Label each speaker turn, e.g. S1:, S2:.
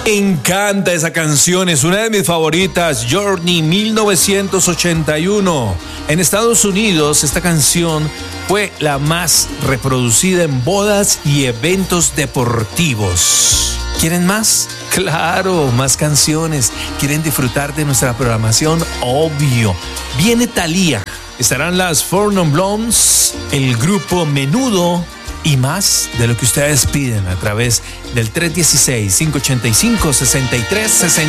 S1: encanta esa canción, es una de mis favoritas, Journey 1981. En Estados Unidos esta canción fue la más reproducida en bodas y eventos deportivos. ¿Quieren más? Claro, más canciones. ¿Quieren disfrutar de nuestra programación? Obvio. Viene Thalía. Estarán las Four Non Blondes, el grupo Menudo y más de lo que ustedes piden a través del 316-585-6360.